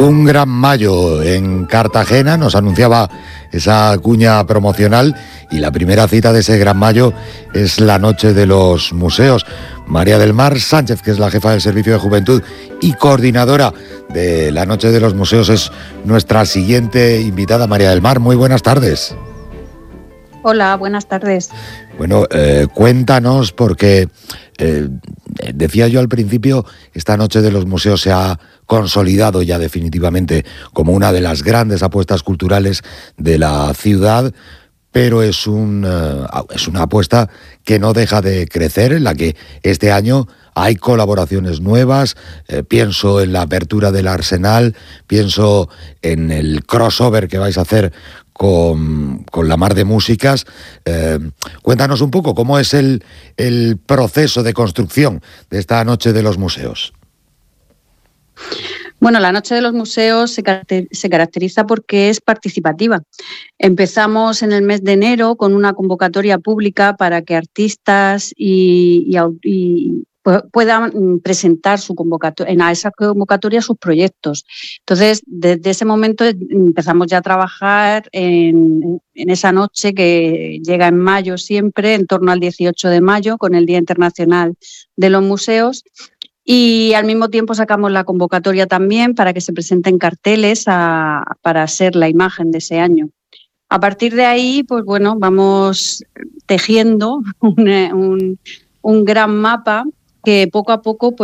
Un gran mayo en Cartagena, nos anunciaba esa cuña promocional, y la primera cita de ese gran mayo es la Noche de los Museos. María del Mar Sánchez, que es la jefa del Servicio de Juventud y coordinadora de la Noche de los Museos, es nuestra siguiente invitada. María del Mar, muy buenas tardes. Hola, buenas tardes. Bueno, cuéntanos, porque decía yo al principio, esta Noche de los Museos se ha consolidado ya definitivamente como una de las grandes apuestas culturales de la ciudad, pero es una apuesta que no deja de crecer, en la que este año hay colaboraciones nuevas. Pienso en la apertura del Arsenal, pienso en el crossover que vais a hacer con la Mar de Músicas. Cuéntanos un poco cómo es el proceso de construcción de esta Noche de los Museos. Bueno, la Noche de los Museos se caracteriza porque es participativa. Empezamos en el mes de enero con una convocatoria pública para que artistas puedan presentar en esa convocatoria sus proyectos. Entonces, desde ese momento empezamos ya a trabajar en esa noche, que llega en mayo siempre, en torno al 18 de mayo, con el Día Internacional de los Museos. Y al mismo tiempo sacamos la convocatoria también para que se presenten carteles para ser la imagen de ese año. A partir de ahí, pues bueno, vamos tejiendo un gran mapa que poco a poco pues